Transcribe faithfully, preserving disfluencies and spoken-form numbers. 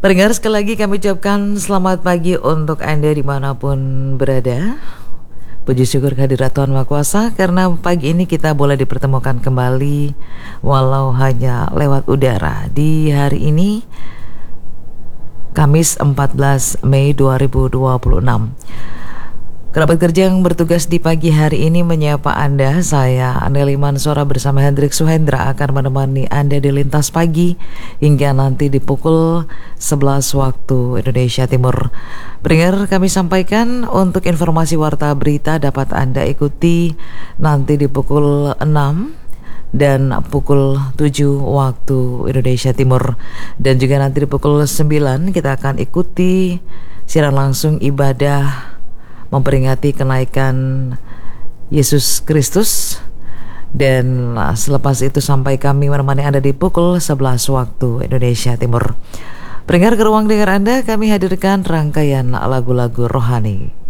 Pendengar, sekali lagi kami ucapkan selamat pagi untuk Anda dimanapun berada. Puji syukur kehadirat Tuhan Maha Kuasa, karena pagi ini kita boleh dipertemukan kembali walau hanya lewat udara. Di hari ini Kamis empat belas Mei dua ribu dua puluh enam. Kerabat kerja yang bertugas di pagi hari ini menyapa Anda. Saya Anneli Mansora bersama Hendrik Suhendra akan menemani Anda di Lintas Pagi hingga nanti di pukul sebelas waktu Indonesia Timur. Pendengar, kami sampaikan untuk informasi warta berita dapat Anda ikuti nanti di pukul enam dan pukul tujuh waktu Indonesia Timur. Dan juga nanti di pukul sembilan kita akan ikuti siaran langsung ibadah memperingati kenaikan Yesus Kristus. Dan selepas itu sampai kami menemani Anda di pukul sebelas waktu Indonesia Timur. Pendengar, ke ruang dengar Anda kami hadirkan rangkaian lagu-lagu rohani.